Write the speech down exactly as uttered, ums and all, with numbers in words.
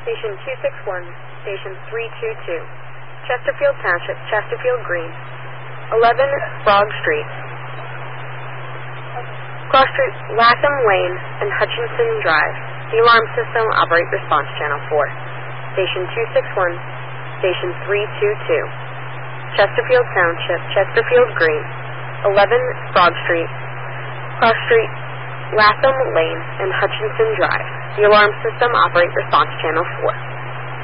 Station two six one, Station three two two, Chesterfield Township, Chesterfield Green, eleven Frog Street, Cross Street, Latham Lane, and Hutchinson Drive. The alarm system operate response channel four. Station two six one, Station three two two, Chesterfield Township, Chesterfield Green, eleven Frog Street, Cross Street, Latham Lane, and Hutchinson Drive. The alarm system operate response channel four.